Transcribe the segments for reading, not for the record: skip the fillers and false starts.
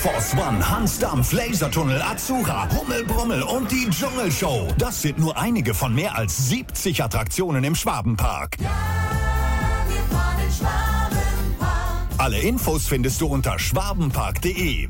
Force One, Hans Dampf, Lasertunnel, Azura, Hummel Brummel und die Dschungelshow. Das sind nur einige von mehr als 70 Attraktionen im Schwabenpark. Ja, wir fahren in Schwabenpark. Alle Infos findest du unter schwabenpark.de.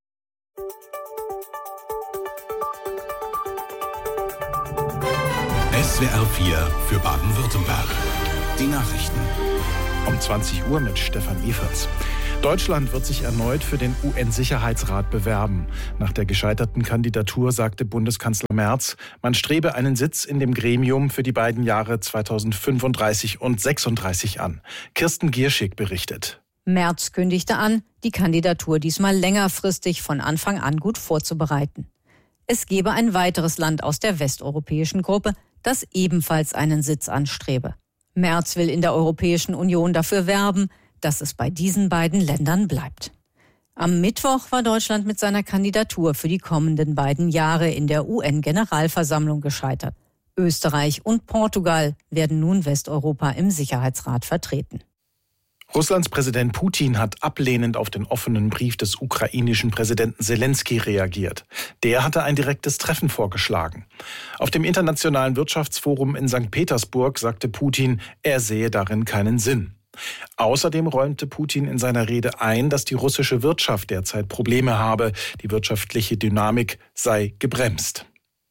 SWR 4 für Baden-Württemberg. Die Nachrichten. Um 20 Uhr mit Stefan Everts. Deutschland wird sich erneut für den UN-Sicherheitsrat bewerben. Nach der gescheiterten Kandidatur sagte Bundeskanzler Merz, man strebe einen Sitz in dem Gremium für die beiden Jahre 2035 und 36 an. Kirsten Gierschig berichtet. Merz kündigte an, die Kandidatur diesmal längerfristig von Anfang an gut vorzubereiten. Es gebe ein weiteres Land aus der westeuropäischen Gruppe, das ebenfalls einen Sitz anstrebe. Merz will in der Europäischen Union dafür werben, dass es bei diesen beiden Ländern bleibt. Am Mittwoch war Deutschland mit seiner Kandidatur für die kommenden beiden Jahre in der UN-Generalversammlung gescheitert. Österreich und Portugal werden nun Westeuropa im Sicherheitsrat vertreten. Russlands Präsident Putin hat ablehnend auf den offenen Brief des ukrainischen Präsidenten Selenskyj reagiert. Der hatte ein direktes Treffen vorgeschlagen. Auf dem Internationalen Wirtschaftsforum in St. Petersburg sagte Putin, er sehe darin keinen Sinn. Außerdem räumte Putin in seiner Rede ein, dass die russische Wirtschaft derzeit Probleme habe. Die wirtschaftliche Dynamik sei gebremst.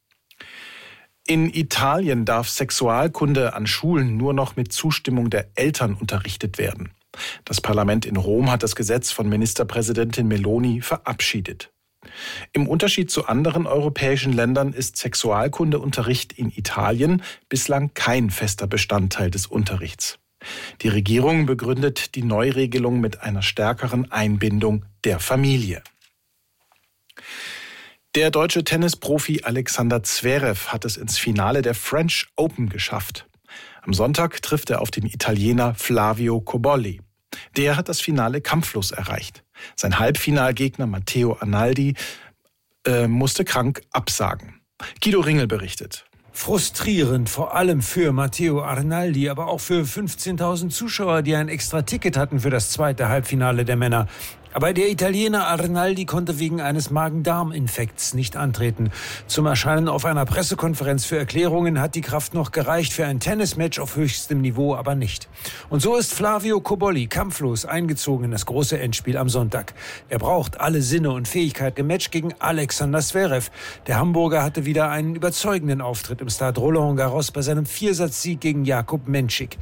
In Italien darf Sexualkunde an Schulen nur noch mit Zustimmung der Eltern unterrichtet werden. Das Parlament in Rom hat das Gesetz von Ministerpräsidentin Meloni verabschiedet. Im Unterschied zu anderen europäischen Ländern ist Sexualkundeunterricht in Italien bislang kein fester Bestandteil des Unterrichts. Die Regierung begründet die Neuregelung mit einer stärkeren Einbindung der Familie. Der deutsche Tennisprofi Alexander Zverev hat es ins Finale der French Open geschafft. Am Sonntag trifft er auf den Italiener Flavio Cobolli. Der hat das Finale kampflos erreicht. Sein Halbfinalgegner Matteo Arnaldi musste krank absagen. Guido Ringel berichtet. Frustrierend, vor allem für Matteo Arnaldi, aber auch für 15.000 Zuschauer, die ein extra Ticket hatten für das zweite Halbfinale der Männer. Aber der Italiener Arnaldi konnte wegen eines Magen-Darm-Infekts nicht antreten. Zum Erscheinen auf einer Pressekonferenz für Erklärungen hat die Kraft noch gereicht, für ein Tennismatch auf höchstem Niveau aber nicht. Und so ist Flavio Cobolli kampflos eingezogen in das große Endspiel am Sonntag. Er braucht alle Sinne und Fähigkeiten im Match gegen Alexander Zverev. Der Hamburger hatte wieder einen überzeugenden Auftritt im Stade Roland Garros bei seinem Viersatzsieg gegen Jakub Menšik.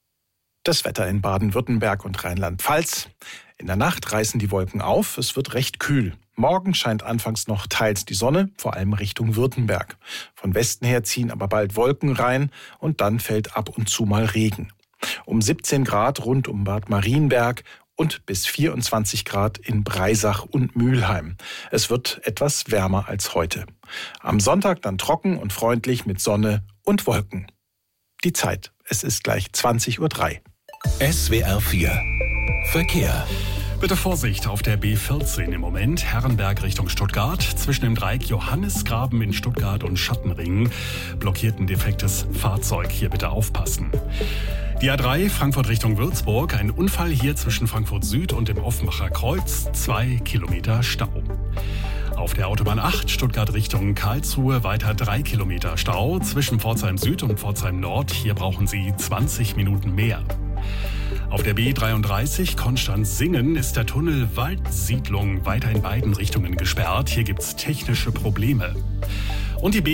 Das Wetter in Baden-Württemberg und Rheinland-Pfalz. In der Nacht reißen die Wolken auf, es wird recht kühl. Morgen scheint anfangs noch teils die Sonne, vor allem Richtung Württemberg. Von Westen her ziehen aber bald Wolken rein und dann fällt ab und zu mal Regen. Um 17 Grad rund um Bad Marienberg und bis 24 Grad in Breisach und Mülheim. Es wird etwas wärmer als heute. Am Sonntag dann trocken und freundlich mit Sonne und Wolken. Die Zeit, es ist gleich 20:03 Uhr. SWR 4 Verkehr. Bitte Vorsicht auf der B14 im Moment. Herrenberg Richtung Stuttgart. Zwischen dem Dreieck Johannisgraben in Stuttgart und Schattenring blockiert ein defektes Fahrzeug. Hier bitte aufpassen. Die A3 Frankfurt Richtung Würzburg. Ein Unfall hier zwischen Frankfurt Süd und dem Offenbacher Kreuz. 2 Kilometer Stau. Auf der Autobahn 8 Stuttgart Richtung Karlsruhe weiter 3 Kilometer Stau. Zwischen Pforzheim Süd und Pforzheim Nord. Hier brauchen Sie 20 Minuten mehr. Auf der B33 Konstanz-Singen ist der Tunnel Waldsiedlung weiter in beiden Richtungen gesperrt. Hier gibt's technische Probleme. Und die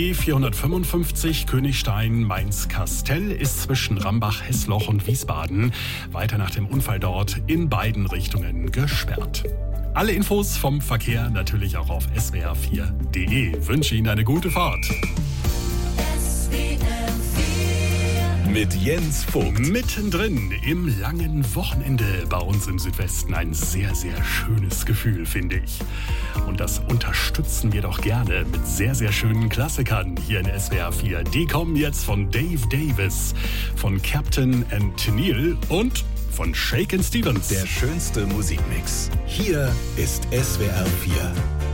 B455 Königstein-Mainz-Kastell ist zwischen Rambach-Hessloch und Wiesbaden weiter nach dem Unfall dort in beiden Richtungen gesperrt. Alle Infos vom Verkehr natürlich auch auf swr4.de. Wünsche Ihnen eine gute Fahrt. Mit Jens Vogt. Mittendrin im langen Wochenende bei uns im Südwesten ein sehr, sehr schönes Gefühl, finde ich. Und das unterstützen wir doch gerne mit sehr, sehr schönen Klassikern hier in SWR 4. Die kommen jetzt von Dave Davis, von Captain and Neil und von Shakin' Stevens. Der schönste Musikmix. Hier ist SWR 4.